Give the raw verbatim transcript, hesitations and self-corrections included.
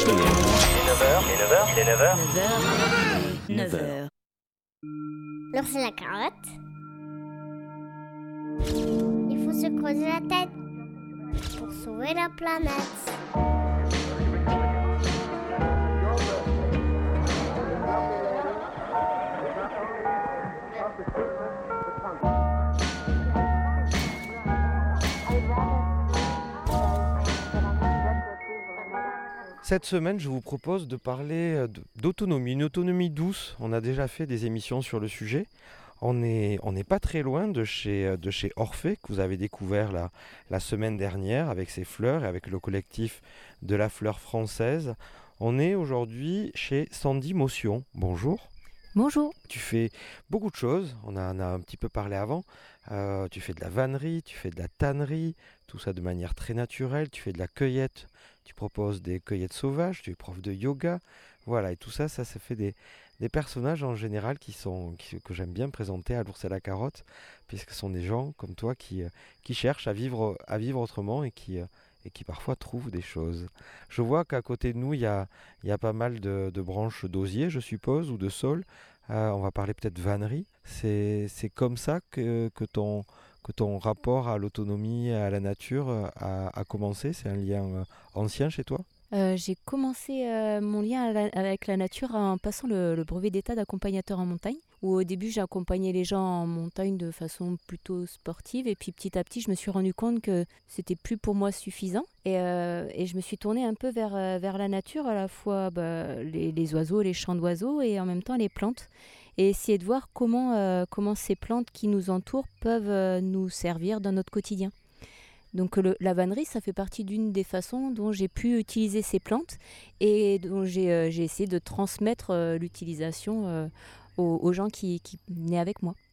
neuf heures, il est neuf heures, il est neuf heures. neuf heures. L'ours et la carotte. Il faut se creuser la tête pour sauver la planète. Cette semaine, je vous propose de parler d'autonomie, une autonomie douce. On a déjà fait des émissions sur le sujet. On n'est on n'est pas très loin de chez, de chez Orphée, que vous avez découvert la, la semaine dernière avec ses fleurs et avec le collectif de la fleur française. On est aujourd'hui chez Sandy Motion. Bonjour. Bonjour. Tu fais beaucoup de choses, on en a un petit peu parlé avant. Euh, tu fais de la vannerie, tu fais de la tannerie, tout ça de manière très naturelle. Tu fais de la cueillette, tu proposes des cueillettes sauvages, tu es prof de yoga. Voilà, et tout ça, ça, ça fait des, des personnages en général qui sont, qui, que j'aime bien présenter à l'ours et la carotte, puisque ce sont des gens comme toi qui, euh, qui cherchent à vivre, à vivre autrement et qui, euh, et qui parfois trouvent des choses. Je vois qu'à côté de nous, il y a, il y a pas mal de, de branches d'osier, je suppose, ou de saules. Euh, on va parler peut-être vannerie. C'est, c'est comme ça que, que, ton, que ton rapport à l'autonomie et à la nature euh, a, a commencé. C'est un lien euh, ancien chez toi ? Euh, j'ai commencé euh, mon lien à la- avec la nature en passant le, le brevet d'état d'accompagnateur en montagne, où au début j'accompagnais les gens en montagne de façon plutôt sportive, et puis petit à petit je me suis rendu compte que c'était plus pour moi suffisant, et, euh, et je me suis tournée un peu vers, euh, vers la nature, à la fois bah, les, les oiseaux, les chants d'oiseaux, et en même temps les plantes, et essayer de voir comment, euh, comment ces plantes qui nous entourent peuvent euh, nous servir dans notre quotidien. Donc le- la vannerie, ça fait partie d'une des façons dont j'ai pu utiliser ces plantes et dont j'ai euh, j'ai essayé de transmettre euh, l'utilisation euh, aux, aux gens qui, qui venaient avec moi.